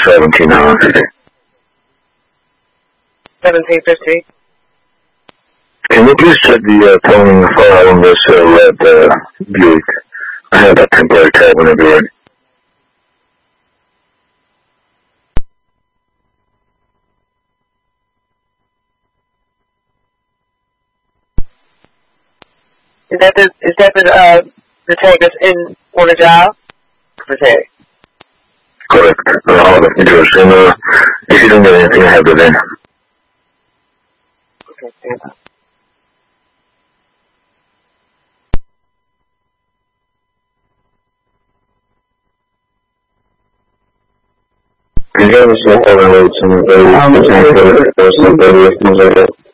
$1,700. 1750. Can you please check the towing file on this red Buick? I have that temporary tag whenever you're ready. Is that the tag that's in on the job? The tag. Correct. All the features. And if you don't get anything, I have it in. Okay, stand by. Can you give us a call and wait some